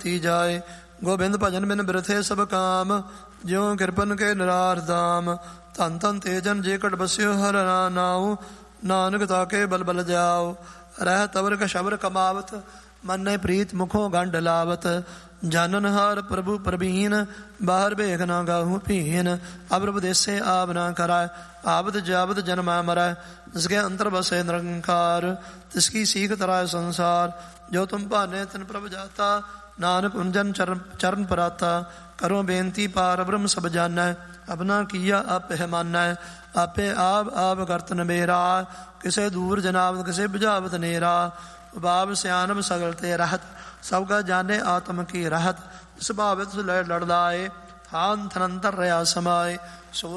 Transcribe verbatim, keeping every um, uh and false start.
ਕੀਤੀ ਜਾਏ। ਗੋਬਿੰਦ ਭਜਨ ਬਿਨ ਬਿਰਥੇ ਸਭ ਕਾਮ, ਜਿਉ ਕਿਰਪਨ ਕੇ ਨਿਰਾਰ ਦਾਮ। ਧਨ ਧਨ ਤੇਜਨ ਜੇ ਕਟ ਬਸਿਓ ਹਰ ਨਾਉ, ਨਾਨਕ ਤਾਕੇ ਬਲ ਬਲ ਜਾਓ। ਰਹਿ ਤਵਰ ਕਸ਼ਬਰ ਕਮਾਵਤ, ਮਨੈ ਪ੍ਰੀਤ ਮੁਖੋਂ ਗੰਢ ਲਾਵਤ। ਜਾਨਨ ਹਾਰ ਪ੍ਰਭੂ ਪ੍ਰਬੀਨ, ਬਾਹਰ ਭੇਖ ਨਾ ਗਾਹੂ ਭੀਨ। ਅਬਰ ਦੇਸੇ ਆਬ ਨਾ ਕਰੈ, ਆਬਦ ਜਾਬਦ ਜਨਮੈ ਮਰੈ। ਜਿਸਕੇ ਅੰਤਰ ਬਸੇ ਨਿਰੰਕਾਰ, ਤਿਸਕੀ ਸੀਖ ਤਰਾਇ ਸੰਸਾਰ। ਜੋ ਤੁਮ ਭਾਨੇ ਤਿਨ ਪ੍ਰਭ ਜਾਤਾ, ਨਾਨਕ ਉੰਜਨ ਚਰਨ ਚਰਨ ਪਰਾਤਾ। ਕਰੋ ਬੇਨਤੀ ਪਾਰ ਬ੍ਰਹਮ ਸਭ ਜਾਨੈ, ਆਪਣਾ ਕੀਆ ਆਪੇ ਮਾਨੈ। ਆਪੇ ਆਪ ਆਪ ਕਰਤ ਨਬੇਰਾ, ਕਿਸੇ ਦੂਰ ਜਨਾਵਤ ਕਿਸੇ ਬੁਝਾਵਤ ਨੇਰਾ। ਬਾਬ ਸਿਆਨਬ ਸਗਲ ਤੇ ਰਹਿਤ, ਸਭ ਕਾ ਜਾਣੇ ਆਤਮ ਕੀ ਰਹਿਤ। ਸੁਭਾਵਿਤ ਲੈ ਲੜਦਾਏ, ਥਾਨ ਥਨੰਤਰ ਰਿਆ ਸਮਾਏ। ਸੋ